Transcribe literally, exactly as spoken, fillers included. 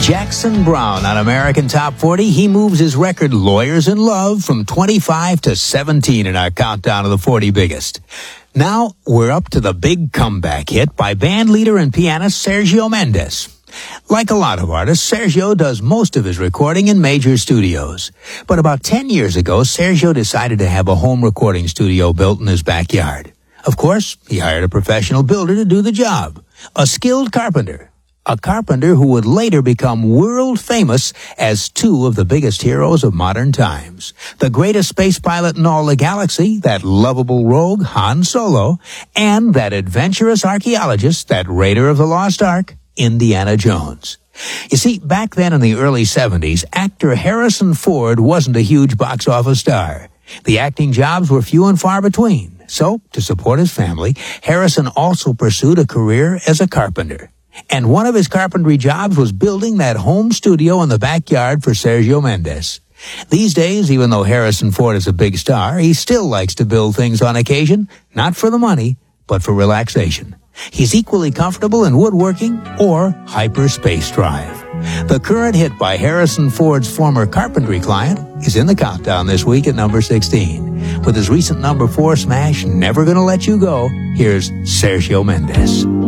Jackson Browne on American Top forty. He moves his record Lawyers in Love from twenty-five to seventeen in our countdown of the forty biggest. Now we're up to the big comeback hit by band leader and pianist Sergio Mendes. Like a lot of artists, Sergio does most of his recording in major studios. But about ten years ago, Sergio decided to have a home recording studio built in his backyard. Of course, he hired a professional builder to do the job, a skilled carpenter. A carpenter who would later become world famous as two of the biggest heroes of modern times. The greatest space pilot in all the galaxy, that lovable rogue Han Solo, and that adventurous archaeologist, that raider of the Lost Ark, Indiana Jones. You see, back then in the early seventies, actor Harrison Ford wasn't a huge box office star. The acting jobs were few and far between. So, to support his family, Harrison also pursued a career as a carpenter. And one of his carpentry jobs was building that home studio in the backyard for Sergio Mendes. These days, even though Harrison Ford is a big star, he still likes to build things on occasion, not for the money, but for relaxation. He's equally comfortable in woodworking or hyperspace drive. The current hit by Harrison Ford's former carpentry client is in the countdown this week at number sixteen. With his recent number four smash, Never Gonna Let You Go, here's Sergio Mendes.